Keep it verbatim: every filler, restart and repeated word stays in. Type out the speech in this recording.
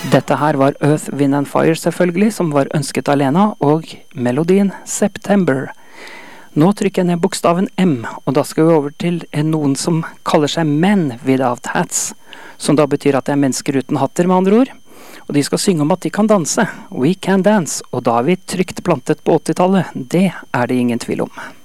Dette her var Earth, Wind and Fire selvfølgelig, som var ønsket av Lena, og melodien September. Nå trykker jeg ned bokstaven M, og da skal vi over til noen som kaller seg Men Without Hats, som da betyr at det er mennesker uten hatter med andre ord. Og de skal synge om at de kan danse. We can dance, og da har vi trygt plantet på åttitallet. Det er det ingen tvil om.